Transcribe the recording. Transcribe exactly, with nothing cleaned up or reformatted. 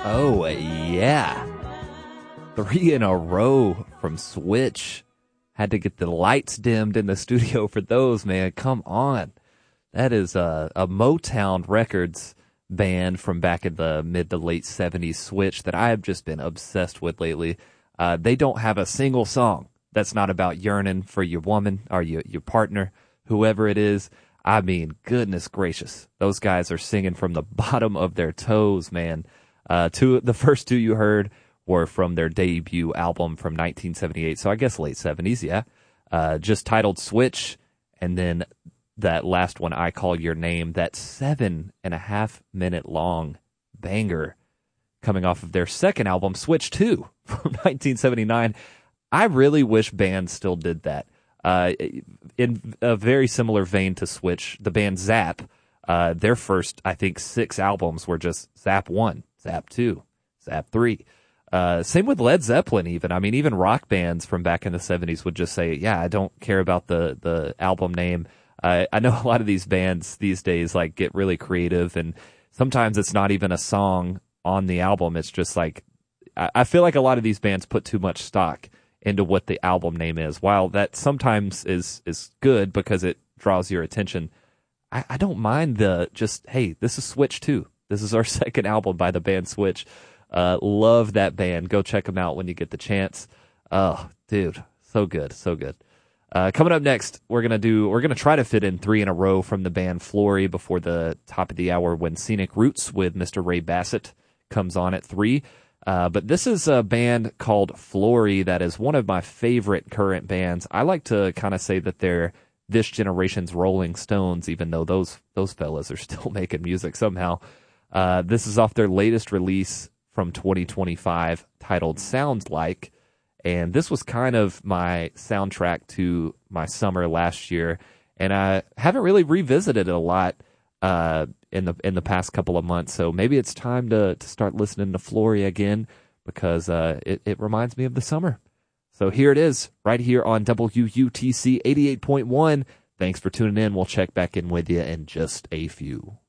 Oh, yeah. Three in a row from Switch. Had to get the lights dimmed in the studio for those, man. Come on. That is a, a Motown Records band from back in the mid to late seventies, Switch, that I have just been obsessed with lately. Uh, they don't have a single song that's not about yearning for your woman or your, your partner, whoever it is. I mean, goodness gracious. Those guys are singing from the bottom of their toes, man. Uh, two, the first two you heard were from their debut album from nineteen seventy-eight, so I guess late seventies, yeah. Uh, just titled Switch, and then that last one, I Call Your Name, that seven and a half minute long banger coming off of their second album, Switch two, from nineteen seventy-nine. I really wish bands still did that. Uh, in a very similar vein to Switch, the band Zapp, uh, their first, I think, six albums were just Zapp one, Zapp two, Zapp three. Uh, same with Led Zeppelin even. I mean, even rock bands from back in the seventies would just say, yeah, I don't care about the, the album name. Uh, I know a lot of these bands these days like get really creative, and sometimes it's not even a song on the album. It's just like, I, I feel like a lot of these bands put too much stock into what the album name is. While that sometimes is, is good because it draws your attention, I, I don't mind the just, hey, this is Switch two. This is our second album by the band Switch. Uh, love that band. Go check them out when you get the chance. Oh, dude, so good, so good. Uh, coming up next, we're gonna do, we're gonna try to fit in three in a row from the band Flory before the top of the hour when Scenic Roots with Mister Ray Bassett comes on at three. Uh, but this is a band called Flory that is one of my favorite current bands. I like to kind of say that they're this generation's Rolling Stones, even though those those fellas are still making music somehow. Uh, this is off their latest release from twenty twenty-five titled Sounds Like, and this was kind of my soundtrack to my summer last year, and I haven't really revisited it a lot uh, in the in the past couple of months, so maybe it's time to, to start listening to Flory again, because uh, it, it reminds me of the summer. So here it is, right here on W U T C eighty-eight point one. Thanks for tuning in. We'll check back in with you in just a few.